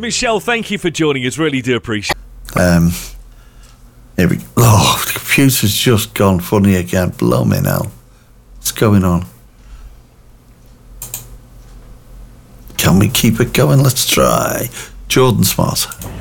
Michelle, thank you for joining us. Really do appreciate Here we go. Oh, the computer's just gone funny again. Blow me now. What's going on? Can we keep it going? Let's try. Jordan Smart.